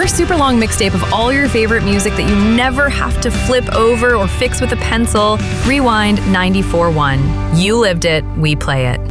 super long mixtape of all your favorite music that you never have to flip over or fix with a pencil, Rewind 94.1. You lived it, we play it.